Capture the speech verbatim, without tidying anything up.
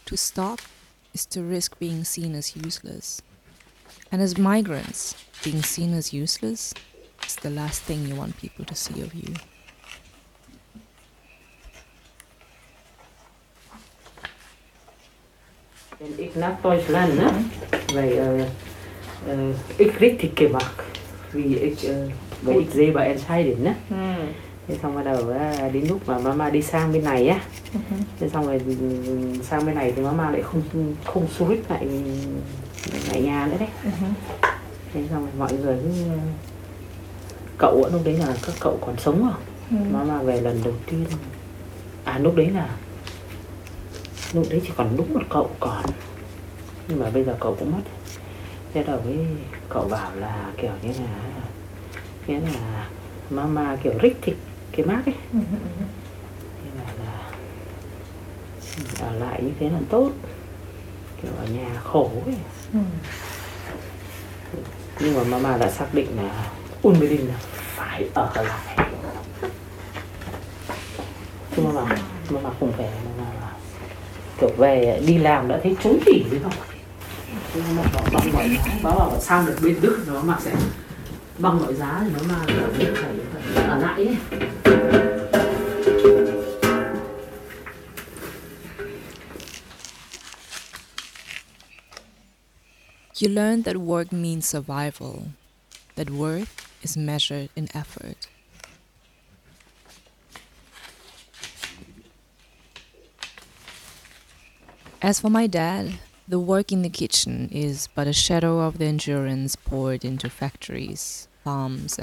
To stop is to risk being seen as useless. And as migrants, being seen as useless is the last thing you want people to see of you. Ik nach Deutschland, ne? Wij, uh, uh, ik richtig gemacht. Vì ik, uh, với ik dê bà entscheiden, ne? Ừ. Thế xong bắt đầu uh, đến lúc mà mama đi sang bên này á, Ừ. thế xong rồi sang bên này thì mama lại không không switch lại lại nhà nữa đấy. Ừ. Thế xong rồi mọi người cứ cậu ở lúc đấy là các cậu còn sống không? Ừ. Mama về lần đầu tiên, à lúc đấy là lúc đấy chỉ còn đúng một cậu còn, nhưng mà bây giờ cậu cũng mất. Thế đầu với cậu bảo là kiểu như là nghĩa là mama kiểu richtig cái mác ấy. Ừ. Thế là, là ở lại như thế là tốt, kiểu ở nhà khổ ấy. Ừ. Nhưng mà mama đã xác định là Unbedingt là phải ở lại. Chứ mama mama không về, mama kiểu về đi làm đã thấy trốn tỉ rồi không. Nó bằng mọi giá, nó bảo sang được bên Đức nó mà sẽ bằng mọi giá thì nó mà phải phải ở lại ấy. You learn that work means survival, that worth is measured in effort. As for my dad, the work in the kitchen is but a shadow of the endurance poured into factories, farms,